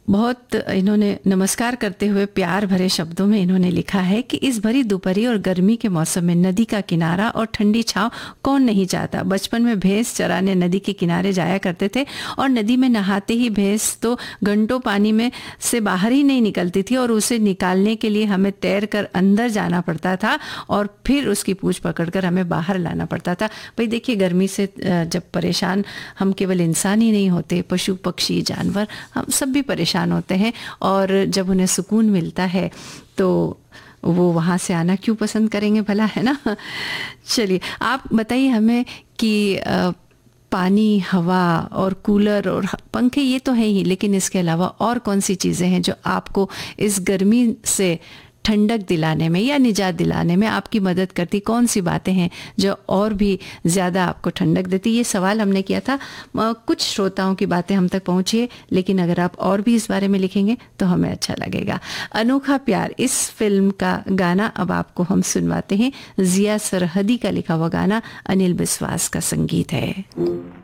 बहुत इन्होंने नमस्कार करते हुए प्यार भरे शब्दों में इन्होंने लिखा है कि इस भरी दोपहरी और गर्मी के मौसम में नदी का किनारा और ठंडी छांव कौन नहीं चाहता। बचपन में भैंस चराने नदी के किनारे जाया करते थे और नदी में नहाते ही भैंस तो घंटों पानी में से बाहर ही नहीं निकलती थी और उसे निकालने के लिए हमें तैर कर अंदर जाना पड़ता था और फिर उसकी पूंछ पकड़कर हमें बाहर लाना पड़ता था। भाई देखिए, गर्मी से जब परेशान हम केवल इंसान ही नहीं होते, पशु पक्षी जानवर हम सब भी परेशान होते हैं और जब उन्हें सुकून मिलता है तो वो वहाँ से आना क्यों पसंद करेंगे भला, है ना। चलिए आप बताइए हमें कि पानी, हवा और कूलर और पंखे ये तो है ही, लेकिन इसके अलावा और कौन सी चीज़ें हैं जो आपको इस गर्मी से ठंडक दिलाने में या निजात दिलाने में आपकी मदद करती। कौन सी बातें हैं जो और भी ज़्यादा आपको ठंडक देती। ये सवाल हमने किया था, कुछ श्रोताओं की बातें हम तक पहुँची है, लेकिन अगर आप और भी इस बारे में लिखेंगे तो हमें अच्छा लगेगा। अनोखा प्यार इस फिल्म का गाना अब आपको हम सुनवाते हैं। जिया सरहदी का लिखा हुआ गाना, अनिल बिस्वास का संगीत है।